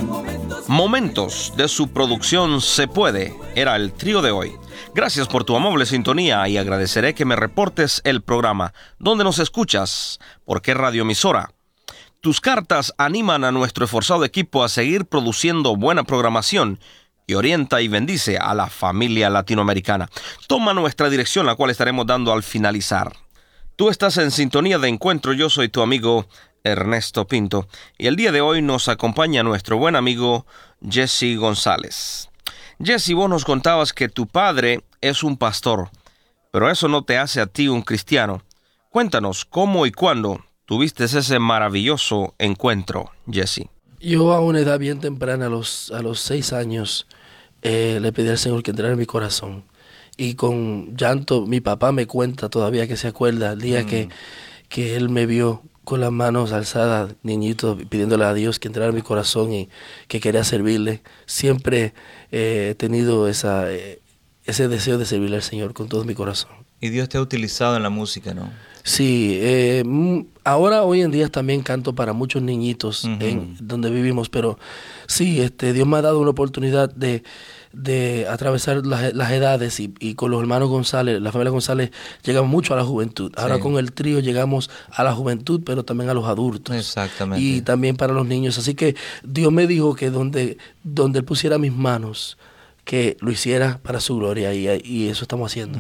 Momentos de su producción Se Puede era el trío de hoy. Gracias por tu amable sintonía y agradeceré que me reportes el programa. ¿Dónde nos escuchas? ¿Por qué radioemisora? Tus cartas animan a nuestro esforzado equipo a seguir produciendo buena programación y orienta y bendice a la familia latinoamericana. Toma nuestra dirección, la cual estaremos dando al finalizar. Tú estás en sintonía de encuentro. Yo soy tu amigo Ernesto Pinto y el día de hoy nos acompaña nuestro buen amigo Jesse González. Jesse, vos nos contabas que tu padre es un pastor, pero eso no te hace a ti un cristiano. Cuéntanos cómo y cuándo tuviste ese maravilloso encuentro, Jesse. Yo a una edad bien temprana, a los 6 años, le pedí al Señor que entrara en mi corazón. Y con llanto, mi papá me cuenta todavía que se acuerda el día que él me vio con las manos alzadas, niñito, pidiéndole a Dios que entrara en mi corazón y que quería servirle. Siempre he tenido ese deseo de servirle al Señor con todo mi corazón. Y Dios te ha utilizado en la música, ¿no? Sí, ahora hoy en día también canto para muchos niñitos en donde vivimos, pero sí, Dios me ha dado una oportunidad de atravesar las edades y con los hermanos González, la familia González, llegamos mucho a la juventud. Ahora con el trío llegamos a la juventud, pero también a los adultos. Exactamente. Y también para los niños. Así que Dios me dijo que donde Él pusiera mis manos, que lo hiciera para su gloria, y eso estamos haciendo.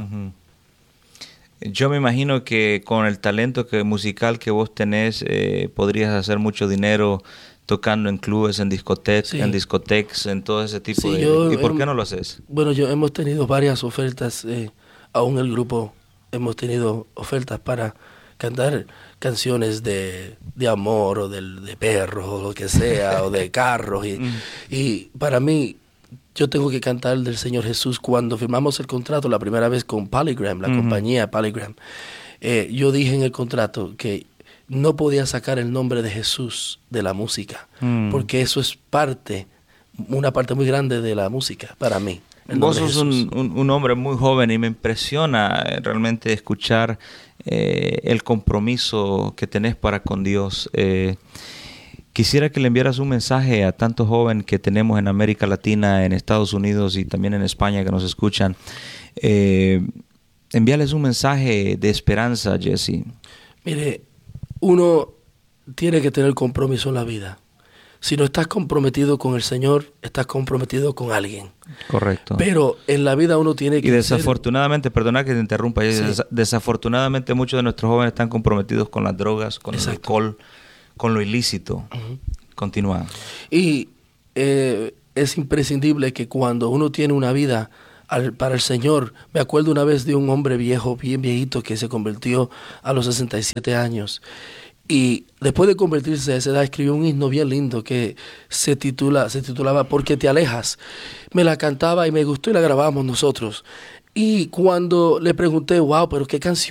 Yo me imagino que con el talento musical que vos tenés, podrías hacer mucho dinero tocando en clubes, en discotecas, en todo ese tipo de... ¿Y por qué no lo haces? Bueno, hemos tenido varias ofertas, aún el grupo hemos tenido ofertas para cantar canciones de amor o de perros o lo que sea, o de carros. Y para mí, yo tengo que cantar del Señor Jesús. Cuando firmamos el contrato la primera vez con Polygram, la compañía Polygram, yo dije en el contrato que no podía sacar el nombre de Jesús de la música, porque eso es una parte muy grande de la música para mí. Vos sos un hombre muy joven y me impresiona realmente escuchar el compromiso que tenés para con Dios. Quisiera que le enviaras un mensaje a tantos jóvenes que tenemos en América Latina, en Estados Unidos y también en España que nos escuchan. Envíales un mensaje de esperanza, Jesse. Mire, uno tiene que tener compromiso en la vida. Si no estás comprometido con el Señor, estás comprometido con alguien. Correcto. Pero en la vida uno tiene que... Y desafortunadamente, perdona que te interrumpa, desafortunadamente muchos de nuestros jóvenes están comprometidos con las drogas, con el alcohol, con lo ilícito. Continúa. Y es imprescindible que cuando uno tiene una vida para el Señor, me acuerdo una vez de un hombre viejo, bien viejito, que se convirtió a los 67 años. Y después de convertirse a esa edad, escribió un himno bien lindo que se titulaba ¿Por qué te alejas? Me la cantaba y me gustó y la grabamos nosotros. Y cuando le pregunté, wow, pero qué canción